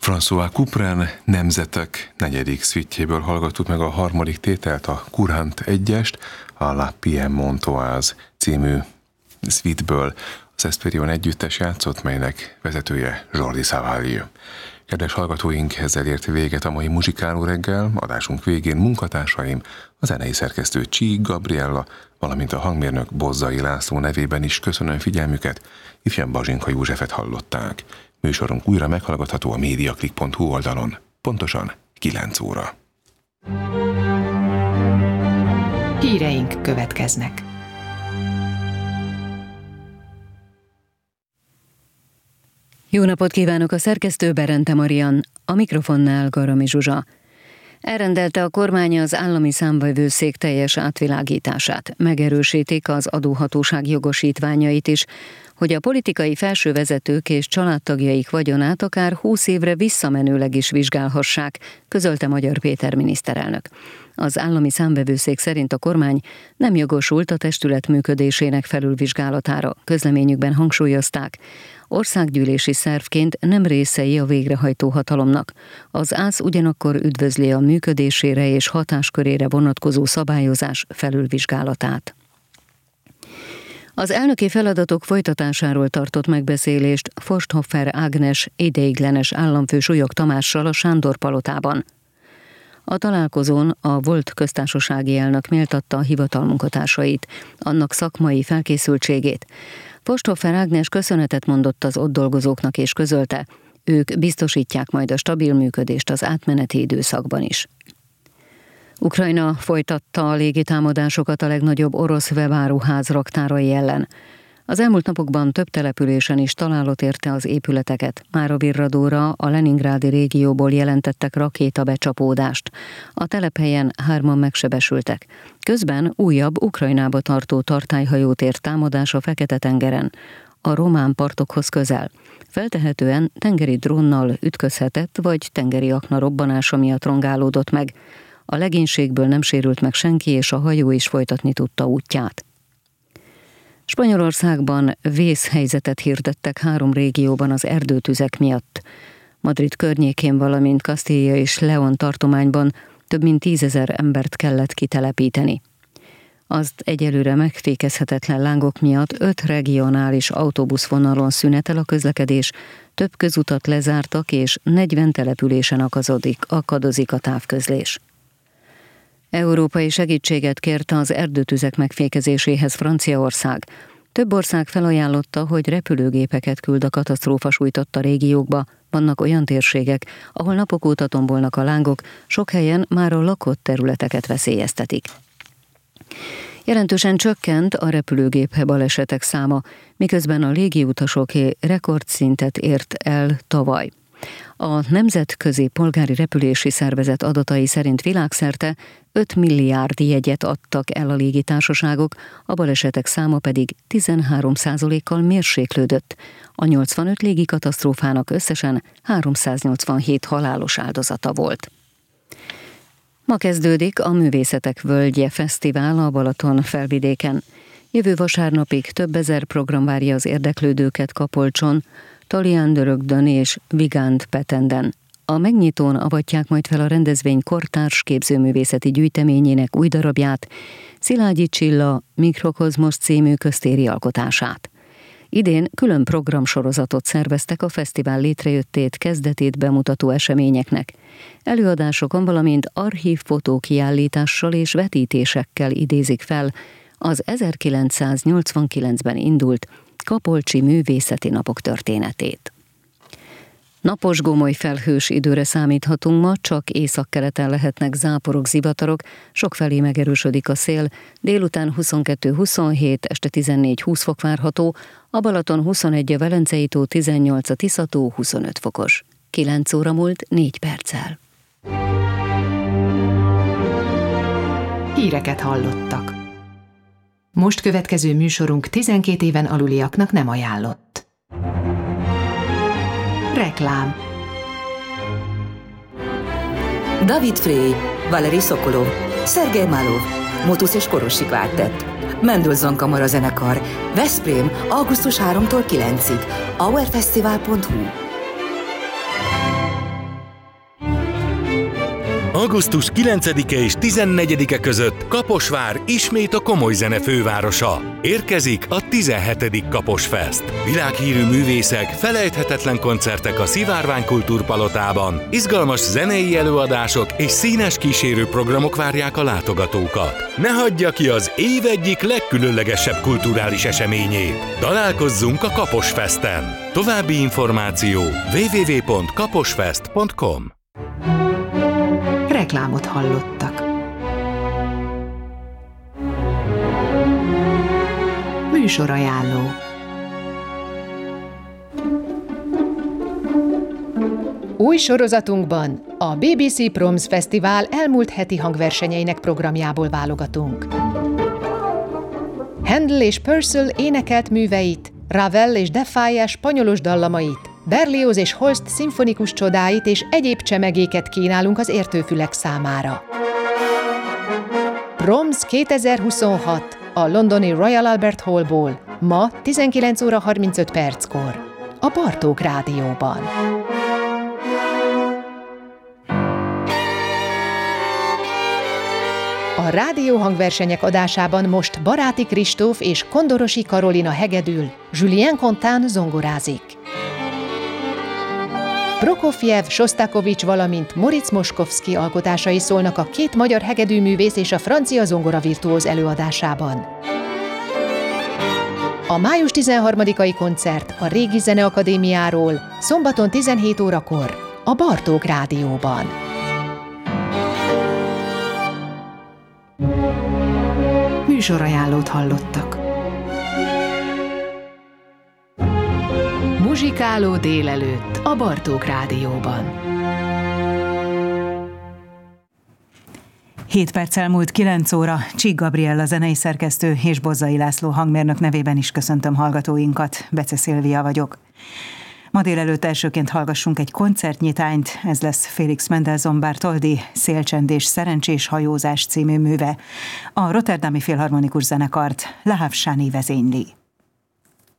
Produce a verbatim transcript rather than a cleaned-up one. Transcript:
François Couperin Nemzetek negyedik szvitjéből hallgattuk meg a harmadik tételt, a Courant egyest, a La Piemontoise című szvitből. Az Hesperion együttes játszott, melynek vezetője Jordi Savall. Kedves hallgatóink, ezzel ért véget a mai muzsikáló reggel. Adásunk végén munkatársaim, a zenei szerkesztő Csík Gabriella, valamint a hangmérnök Bozzai László nevében is köszönöm figyelmüket. Ifján Bazsinka Józsefet hallották. Műsorunk újra meghallgatható a mediaclick pont hu oldalon. Pontosan kilenc óra. Híreink következnek. Jó napot kívánok, a szerkesztő Berente Marian, a mikrofonnál Garami Zsuzsa. Elrendelte a kormány az állami számvevőszék teljes átvilágítását. Megerősítik az adóhatóság jogosítványait is, hogy a politikai felsővezetők és családtagjaik vagyonát akár húsz évre visszamenőleg is vizsgálhassák, közölte Magyar Péter miniszterelnök. Az állami számvevőszék szerint a kormány nem jogosult a testület működésének felülvizsgálatára. Közleményükben hangsúlyozták, országgyűlési szervként nem részei a végrehajtó hatalomnak. Az ÁSZ ugyanakkor üdvözli a működésére és hatáskörére vonatkozó szabályozás felülvizsgálatát. Az elnöki feladatok folytatásáról tartott megbeszélést Forsthoffer Ágnes ideiglenes államfő Súlyog Tamással a Sándor palotában. A találkozón a volt köztársasági elnök méltatta a hivatal munkatársait, annak szakmai felkészültségét. Forsthoffer Ágnes köszönetet mondott az ott dolgozóknak és közölte, ők biztosítják majd a stabil működést az átmeneti időszakban is. Ukrajna folytatta a légitámadásokat a legnagyobb orosz webáruház raktárai ellen. Az elmúlt napokban több településen is találat érte az épületeket. Márovirradóra, a leningrádi régióból jelentettek rakétabecsapódást. A telephelyen hárman megsebesültek. Közben újabb Ukrajnába tartó tartályhajót ért támadás a Fekete-tengeren, a román partokhoz közel. Feltehetően tengeri drónnal ütközhetett, vagy tengeri akna robbanása miatt rongálódott meg. A legénységből nem sérült meg senki, és a hajó is folytatni tudta útját. Spanyolországban vészhelyzetet hirdettek három régióban az erdőtüzek miatt. Madrid környékén, valamint Castilla és León tartományban több mint tízezer embert kellett kitelepíteni. Azt egyelőre megfékezhetetlen lángok miatt öt regionális autóbuszvonalon szünetel a közlekedés, több közutat lezártak és negyven településen akadozik, akadozik a távközlés. Európai segítséget kérte az erdőtüzek megfékezéséhez Franciaország. Több ország felajánlotta, hogy repülőgépeket küld a katasztrófa sújtotta régiókba. Vannak olyan térségek, ahol napok óta tombolnak a lángok, sok helyen már a lakott területeket veszélyeztetik. Jelentősen csökkent a repülőgép balesetek száma, miközben a légiutasoké rekordszintet ért el tavaly. A Nemzetközi Polgári Repülési Szervezet adatai szerint világszerte öt milliárd jegyet adtak el a légitársaságok, a balesetek száma pedig tizenhárom százalékkal mérséklődött. A nyolcvanöt légikatasztrófának összesen háromszáznyolcvanhét halálos áldozata volt. Ma kezdődik a Művészetek Völgye Fesztivál a Balaton felvidéken. Jövő vasárnapig több ezer program várja az érdeklődőket Kapolcson, Talián-Dörögdön és Vigánt-Petenden. A megnyitón avatják majd fel a rendezvény kortárs képzőművészeti gyűjteményének új darabját, Szilágyi Csilla Mikrokozmosz című köztéri alkotását. Idén külön programsorozatot szerveztek a fesztivál létrejöttét, kezdetét bemutató eseményeknek. Előadásokon, valamint archív fotókiállítással és vetítésekkel idézik fel az ezerkilencszáznyolcvankilencben indult Kapolcsi Művészeti Napok történetét. Napos gomoly felhős időre számíthatunk ma, csak északkeleten lehetnek záporok, zivatarok, sokfelé megerősödik a szél, délután huszonkettő huszonhét, este tizennégy húsz fok várható, a Balaton huszonegy, a Velencei tó tizennyolc, a Tiszató huszonöt fokos. kilenc óra múlt négy perccel. Híreket hallottak. Most következő műsorunk tizenkét éven aluliaknak nem ajánlott. Reklám. David Frey, Valeri Sokolov, Szergej Malov, Motusz és Korosi Kvártett, Mendelssohn Kamarazenekar, Veszprém, augusztus harmadikától kilencedikéig, hourfestival pont hu. augusztus kilencedike és tizennegyedike között Kaposvár ismét a komoly zene fővárosa. Érkezik a tizenhetedik Kaposfest. Világhírű művészek, felejthetetlen koncertek a Szivárvány Kultúrpalotában, izgalmas zenei előadások és színes kísérő programok várják a látogatókat. Ne hagyja ki az év egyik legkülönlegesebb kulturális eseményét. Találkozzunk a Kaposfesten. További információ double-u double-u double-u pont kaposfest pont com. Reklámot hallottak. Műsorajánló. Új sorozatunkban a bé bé cé Proms Fesztivál elmúlt heti hangversenyeinek programjából válogatunk. Handel és Purcell énekelt műveit, Ravel és Defaya spanyolos dallamait, Berlioz és Holst szimfonikus csodáit és egyéb csemegéket kínálunk az értőfülek számára. Proms kétezer-huszonhat a londoni Royal Albert Hallból, ma tizenkilenc óra harmincöt perckor, a Bartók Rádióban. A rádióhangversenyek adásában most Baráti Kristóf és Kondorosi Karolina hegedül, Julien Contin zongorázik. Prokofjev, Sostakovics, valamint Moritz Moszkovszky alkotásai szólnak a két magyar hegedűművész és a francia zongoravirtuóz előadásában. A május tizenharmadikai koncert a Régi Zeneakadémiáról szombaton tizenhét órakor a Bartók Rádióban. Műsorajánlót hallottak. Muzsikáló délelőtt a Bartók Rádióban. Hét perc elmúlt kilenc óra, Csík Gabriella zenei szerkesztő és Bozzai László hangmérnök nevében is köszöntöm hallgatóinkat, Bece Szilvia vagyok. Ma délelőtt elsőként hallgassunk egy koncertnyitányt, ez lesz Félix Mendelssohn Bartholdy Szélcsend és szerencsés hajózás című műve. A Rotterdami Filharmonikus Zenekart Lahav Sáni vezényli.